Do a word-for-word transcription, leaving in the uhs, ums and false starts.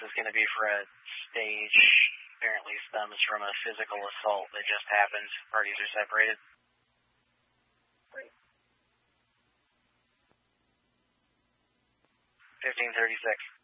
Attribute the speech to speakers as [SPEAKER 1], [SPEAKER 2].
[SPEAKER 1] is going to be for a stage. Apparently stems from a physical assault that just happened. Parties are separated. fifteen thirty-six.